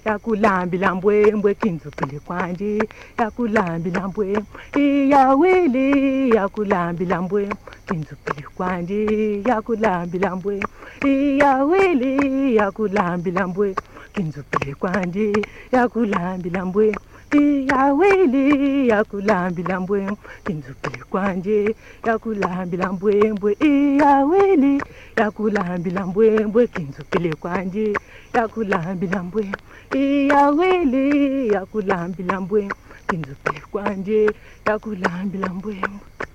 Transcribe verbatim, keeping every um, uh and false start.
yakulambila mbwembwe kinzukile kwanje yakulambila mbwembwe iyawili yakulambila mbwembwe kinzukile kwanje yakulambila mbwembwe iyawili yakulambila mbwembwe kinzukile kwanje yakulambila mbwembwe iyawili yakulambila mbwembwe kinzukile kwanje yakulambila mbwembwe iyawili yakulambila mbwembwe kinzukile kwanje yakulambila mbwembwe iyawili yakulambila mbwembwe kinzukile kwanje yakulambila mbwembwe.